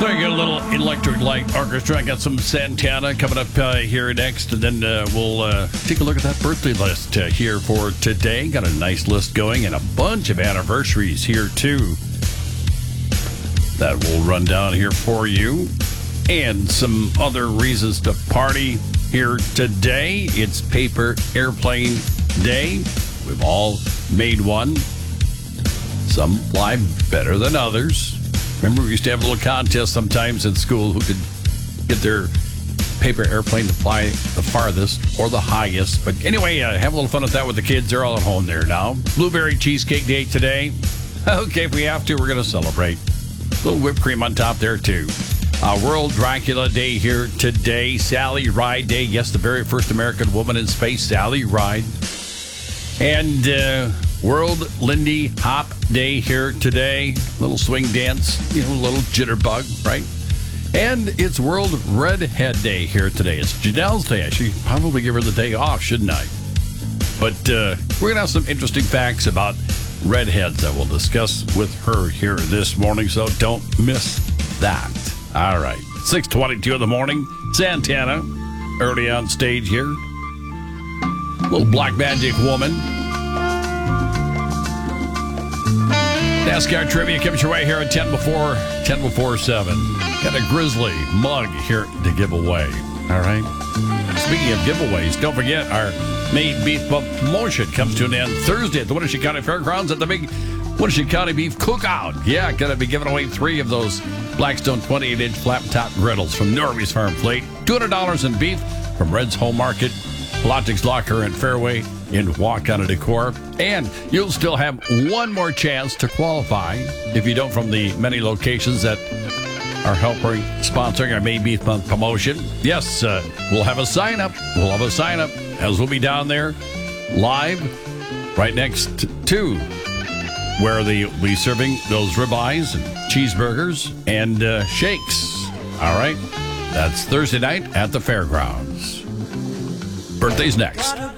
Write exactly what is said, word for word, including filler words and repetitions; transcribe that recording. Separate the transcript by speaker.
Speaker 1: So you get a little Electric Light Orchestra. I got some Santana coming up uh, here next, and then uh, we'll uh, take a look at that birthday list uh, here for today. Got a nice list going and a bunch of anniversaries here, too. That will run down here for you. And some other reasons to party here today. It's Paper Airplane Day. We've all made one. Some fly better than others. Remember, we used to have a little contest sometimes in school who could get their paper airplane to fly the farthest or the highest. But anyway, uh, have a little fun with that with the kids. They're all at home there now. Blueberry Cheesecake Day today. Okay, if we have to, we're going to celebrate. A little whipped cream on top there, too. Uh, World Dracula Day here today. Sally Ride Day. Yes, the very first American woman in space, Sally Ride. And uh, World Lindy Hop Day here today. Little swing dance, you know, a little jitterbug, right? And it's World Redhead Day here today. It's Janelle's day. I should probably give her the day off, shouldn't I? But uh, we're going to have some interesting facts about redheads that we'll discuss with her here this morning, so don't miss that. All right. six twenty-two in the morning. Santana, early on stage here. Little Black Magic Woman. NASCAR trivia comes your way here at ten before ten before seven. Got a Grizzly mug here to give away. All right. Speaking of giveaways, don't forget our Made Beef promotion comes to an end Thursday at the Winnebago County Fairgrounds at the big Winnebago County Beef Cookout. Yeah, going to be giving away three of those Blackstone twenty-eight inch flat-top griddles from Norby's Farm Plate. two hundred dollars in beef from Red's Home Market, Logic's Locker and Fairway in Wakana Decor. And you'll still have one more chance to qualify if you don't from the many locations that are helping sponsoring our May Beef Month promotion. Yes, uh, we'll have a sign-up. We'll have a sign-up as we'll be down there live right next to where they'll be serving those ribeyes and cheeseburgers and uh, shakes. All right. That's Thursday night at the fairgrounds. Birthday's next.